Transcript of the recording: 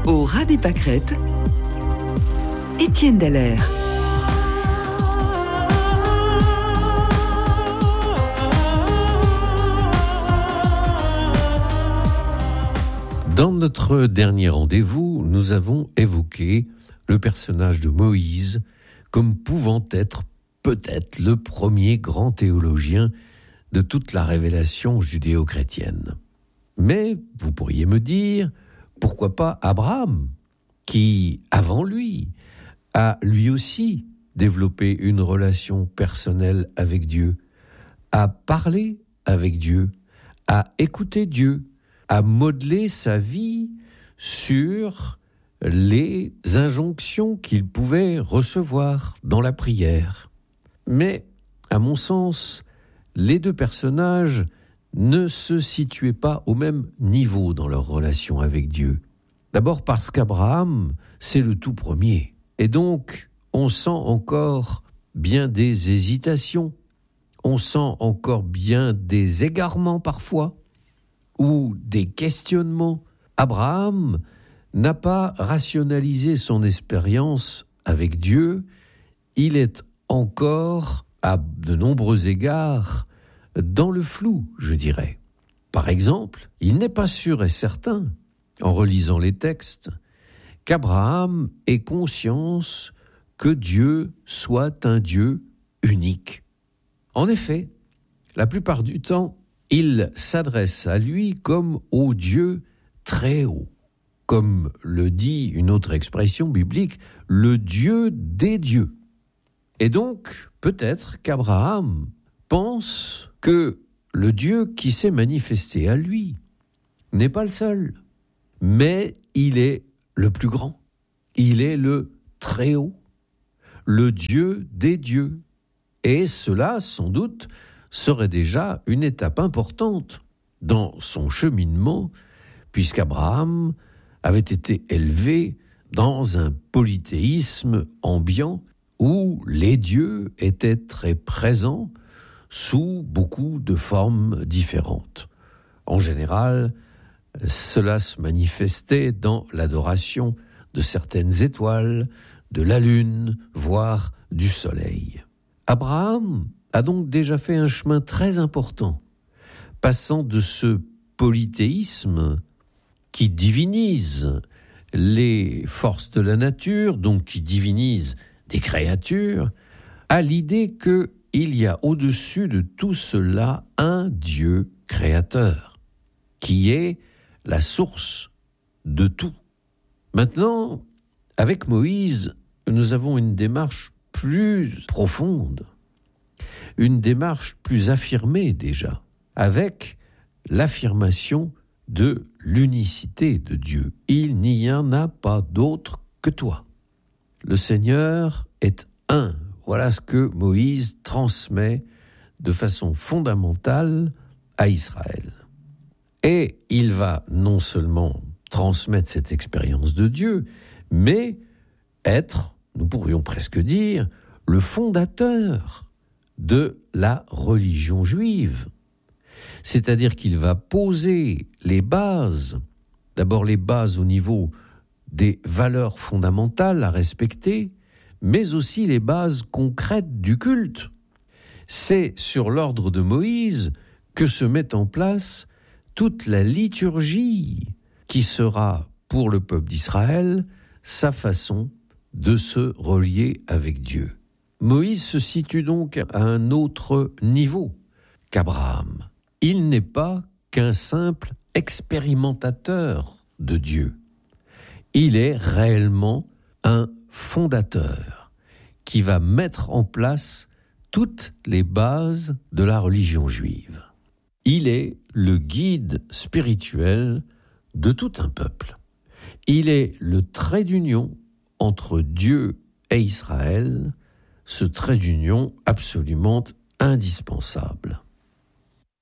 Au ras des pâquerettes, Étienne Dallaire. Dans notre dernier rendez-vous, nous avons évoqué le personnage de Moïse comme pouvant être peut-être le premier grand théologien de toute la révélation judéo-chrétienne. Mais vous pourriez me dire, pourquoi pas Abraham, qui, avant lui, a lui aussi développé une relation personnelle avec Dieu, a parlé avec Dieu, a écouté Dieu, a modelé sa vie sur les injonctions qu'il pouvait recevoir dans la prière. Mais, à mon sens, les deux personnages ne se situaient pas au même niveau dans leur relation avec Dieu. D'abord parce qu'Abraham, c'est le tout premier. Et donc, on sent encore bien des hésitations, on sent encore bien des égarements parfois, ou des questionnements. Abraham n'a pas rationalisé son expérience avec Dieu. Il est encore, à de nombreux égards, dans le flou, je dirais. Par exemple, il n'est pas sûr et certain, en relisant les textes, qu'Abraham ait conscience que Dieu soit un Dieu unique. En effet, la plupart du temps, il s'adresse à lui comme au Dieu très haut. Comme le dit une autre expression biblique, le Dieu des dieux. Et donc, peut-être qu'Abraham pense que le Dieu qui s'est manifesté à lui n'est pas le seul, mais il est le plus grand. Il est le très haut, le Dieu des dieux. Et cela, sans doute, serait déjà une étape importante dans son cheminement, puisqu'Abraham avait été élevé dans un polythéisme ambiant où les dieux étaient très présents sous beaucoup de formes différentes. En général, cela se manifestait dans l'adoration de certaines étoiles, de la lune, voire du soleil. Abraham a donc déjà fait un chemin très important, passant de ce polythéisme qui divinise les forces de la nature, donc qui divinise des créatures, à l'idée qu'il y a au-dessus de tout cela un Dieu créateur, qui est la source de tout. Maintenant, avec Moïse, nous avons une démarche plus profonde, une démarche plus affirmée déjà, avec l'affirmation de l'unicité de Dieu. Il n'y en a pas d'autre que toi. Le Seigneur est un. Voilà ce que Moïse transmet de façon fondamentale à Israël. Et il va non seulement transmettre cette expérience de Dieu, mais être, nous pourrions presque dire, le fondateur de la religion juive. C'est-à-dire qu'il va poser les bases, d'abord les bases au niveau des valeurs fondamentales à respecter, mais aussi les bases concrètes du culte. C'est sur l'ordre de Moïse que se met en place toute la liturgie qui sera, pour le peuple d'Israël, sa façon de se relier avec Dieu. Moïse se situe donc à un autre niveau qu'Abraham. Il n'est pas qu'un simple expérimentateur de Dieu. Il est réellement un fondateur qui va mettre en place toutes les bases de la religion juive. Il est le guide spirituel de tout un peuple. Il est le trait d'union entre Dieu et Israël, ce trait d'union absolument indispensable.